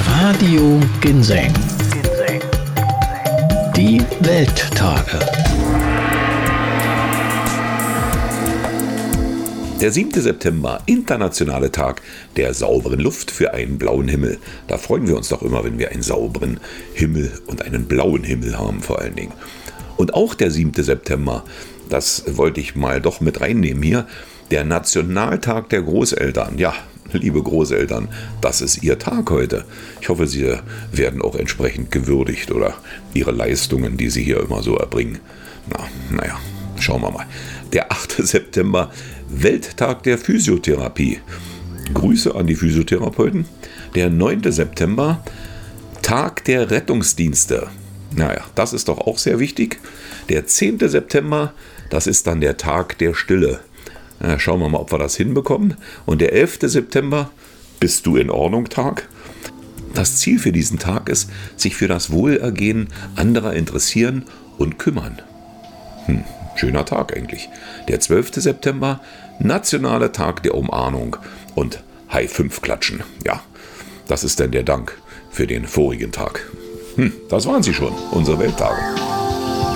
Radio Ginseng. Die Welttage. Der 7. September, internationale Tag der sauberen Luft für einen blauen Himmel. Da freuen wir uns doch immer, wenn wir einen sauberen Himmel und einen blauen Himmel haben vor allen Dingen. Und auch der 7. September, das wollte ich mal doch mit reinnehmen hier, der Nationaltag der Großeltern. Ja, liebe Großeltern, das ist Ihr Tag heute. Ich hoffe, Sie werden auch entsprechend gewürdigt oder Ihre Leistungen, die Sie hier immer so erbringen. Naja, schauen wir mal. Der 8. September, Welttag der Physiotherapie. Grüße an die Physiotherapeuten. Der 9. September, Tag der Rettungsdienste. Naja, das ist doch auch sehr wichtig. Der 10. September, das ist dann der Tag der Stille. Ja, schauen wir mal, ob wir das hinbekommen. Und der 11. September, Bist du in Ordnung Tag? Das Ziel für diesen Tag ist, sich für das Wohlergehen anderer interessieren und kümmern. Schöner Tag eigentlich. Der 12. September, Nationaler Tag der Umarmung und High 5 klatschen. Ja, das ist dann der Dank für den vorigen Tag. Das waren sie schon, unsere Welttage.